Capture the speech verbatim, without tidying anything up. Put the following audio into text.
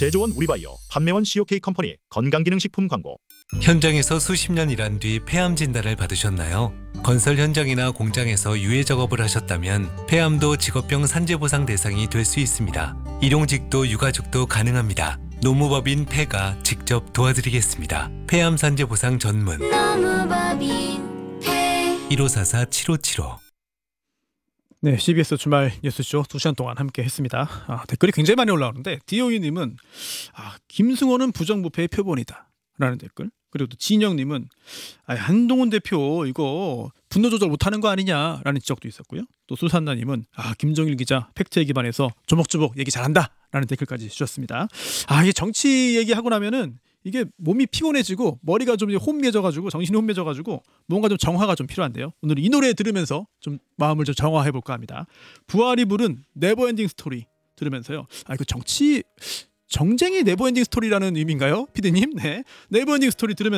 제조원 우리바이오, 판매원 씨오케이 컴퍼니 건강기능식품 광고. 현장에서 수십 년 일한 뒤 폐암 진단을 받으셨나요? 건설 현장이나 공장에서 유해 작업을 하셨다면 폐암도 직업병 산재보상 대상이 될 수 있습니다. 일용직도 유가족도 가능합니다. 노무법인 폐가 직접 도와드리겠습니다. 폐암 산재보상 전문 노무법인 폐 일오사사 칠오칠오. 네, 씨비에스 주말 뉴스쇼 두 시간 동안 함께 했습니다. 아, 댓글이 굉장히 많이 올라오는데 디오이님은 아, 김승호는 부정부패의 표본이다 라는 댓글, 그리고 또 진영님은 아, 한동훈 대표 이거 분노 조절 못하는 거 아니냐라는 지적도 있었고요. 또 수산나님은 아, 김정일 기자 팩트에 기반해서 조목조목 얘기 잘한다 라는 댓글까지 주셨습니다. 아, 이게 정치 얘기하고 나면은 이게 몸이 피곤해지고 머리가 좀 혼미해져가지고 정신이 혼미해져가지고 뭔가 좀 정화가 좀 필요한데요. 오늘 이 노래 들으면서 좀 마음을 좀 정화해볼까 합니다. 부활이 부른 네버엔딩 스토리 들으면서요. 아, 이거 정치 정쟁이 네버엔딩 스토리라는 의미인가요, 피디님? 네, 네버엔딩 스토리 들으면서